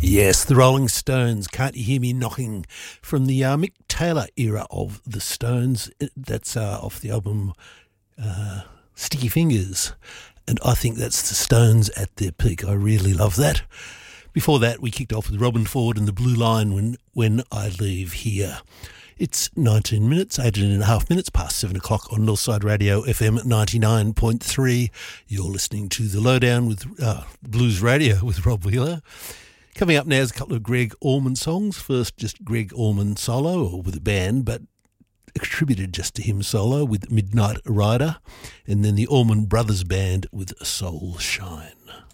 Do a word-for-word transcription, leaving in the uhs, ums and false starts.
Yes, the Rolling Stones, Can't You Hear Me Knocking, from the uh, Mick Taylor era of the Stones. That's uh, off the album uh, Sticky Fingers, and I think that's the Stones at their peak. I really love that. Before that, we kicked off with Robin Ford and the Blue Line, When When I Leave Here. It's nineteen minutes, eighteen and a half minutes past seven o'clock on Northside Radio F M ninety-nine point three. You're listening to The Lowdown with uh, Blues Radio with Rob Wheeler. Coming up now is a couple of Greg Allman songs. First, just Greg Allman solo or with a band, but attributed just to him solo with Midnight Rider. And then the Allman Brothers Band with Soul Shine.